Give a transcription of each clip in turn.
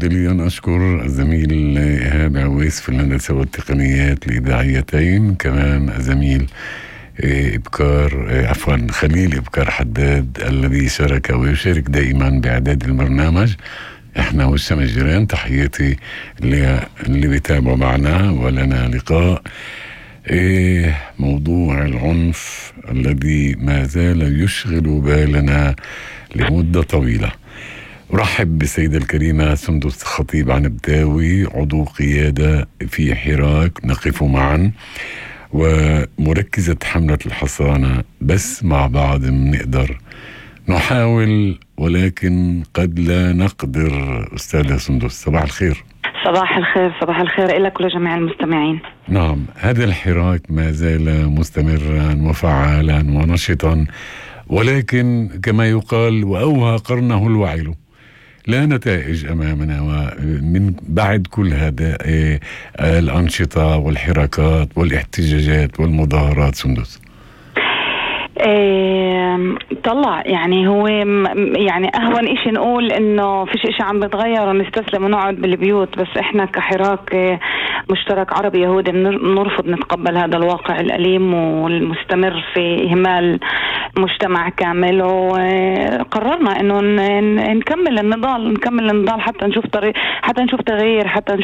يعود لي أن أشكر الزميل إيهاب عويس في الهندسة والتقنيات الإذاعيتين، كمان الزميل خليل إبكار حداد الذي شارك ويشارك دائما بإعداد البرنامج. احنا والشمس جيران، تحياتي اللي بيتابعوا معنا، ولنا لقاء موضوع العنف الذي ما زال يشغل بالنا لمدة طويلة. أرحب بالسيدة الكريمة سندس خطيب عنبداوي، عضو قيادة في حراك نقف معا ومركزة حملة الحصانة. بس مع بعض نقدر نحاول، ولكن قد لا نقدر. أستاذة سندس، صباح الخير. صباح الخير. صباح الخير لك ولجميع المستمعين. نعم، هذا الحراك ما زال مستمرا وفعالا ونشطا، ولكن كما يقال وأوهى قرنه الوعل، لا نتائج أمامنا. ومن بعد كل هذا الأنشطة والحركات والاحتجاجات والمظاهرات سندس، طلع يعني هو يعني أهون إشي نقول إنه فيش إشي عم بتغير ونستسلم ونقعد بالبيوت، بس إحنا كحراك مشترك عربي يهودي بنرفض نتقبل هذا الواقع الأليم والمستمر في إهمال مجتمع كامل، وقررنا إنه نكمل النضال حتى نشوف طريق، حتى نشوف تغيير، حتى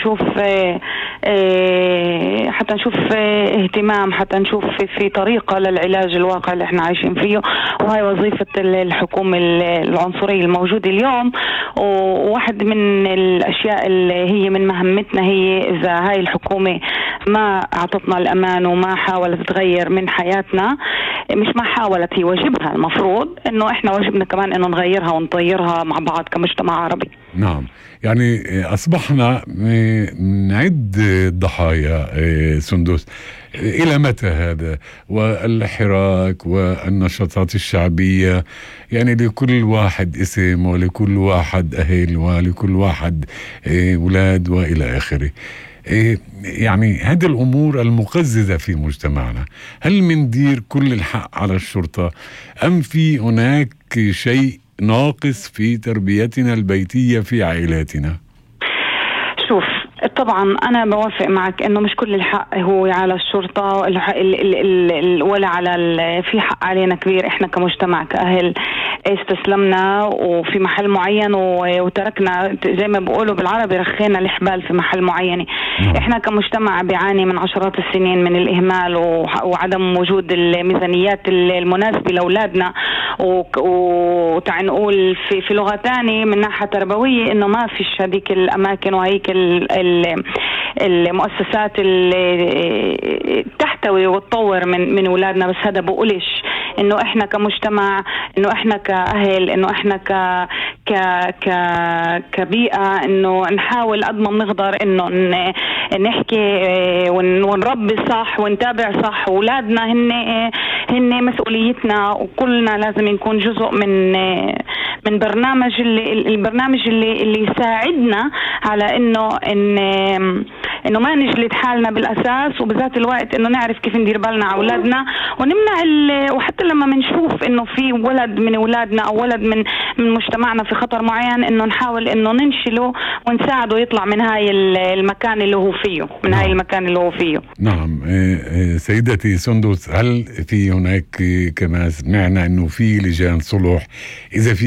نشوف اهتمام، حتى نشوف في طريقة للعلاج الواقع اللي احنا عايشين فيه. وهي وظيفة الحكومة العنصرية الموجودة اليوم. وواحد من الأشياء اللي هي من مهمتنا هي إذا هاي الحكومة ما أعطتنا الأمان وما حاولت تغير من حياتنا، مش ما حاولت، هي واجبها المفروض إنه إحنا واجبنا كمان إنه نغيرها ونطيرها مع بعض كمجتمع عربي. نعم، يعني أصبحنا نعد الضحايا سندس. إلى متى هذا؟ والحراك والنشاطات الشعبية، يعني لكل واحد اسم ولكل واحد أهل ولكل واحد أولاد وإلى آخره. يعني هذه الأمور المقززة في مجتمعنا، هل مندير كل الحق على الشرطة، أم في هناك شيء ناقص في تربيتنا البيتية في عائلاتنا؟ شوف، طبعا أنا بوافق معك إنه مش كل الحق هو على الشرطة ولا على في حق علينا كبير. إحنا كمجتمع كأهل استسلمنا وفي محل معين وتركنا زي ما بيقولوا بالعربي رخينا الحبال في محل معين. إحنا كمجتمع بيعاني من عشرات السنين من الإهمال وعدم وجود الميزانيات المناسبة لأولادنا، وتعني نقول في لغة تانية من ناحية تربوية إنه ما فيش هذيك الأماكن وهيك المؤسسات اللي تحتوي وتطور من أولادنا. بس هذا بقولش إنه إحنا كمجتمع، إنه إحنا كأهل، إنه إحنا كبيئة، إنه نحاول قد ما بنقدر إنه نحكي ونربي صح ونتابع صح. أولادنا هن مسؤوليتنا، وكلنا لازم نكون جزء من البرنامج اللي يساعدنا على إنه ما نجلد حالنا بالأساس، وبذات الوقت إنه نعرف كيف ندير بالنا على أولادنا ونمنع وحتى لما منشوف إنه في ولد من أولادنا أو ولد من مجتمعنا في خطر معين، إنه نحاول إنه ننشله ونساعده يطلع من هاي المكان اللي هو فيه، هاي المكان اللي هو فيه. نعم. سيدتي سندس، هل في هناك كما سمعنا إنه في لجان صلح، إذا في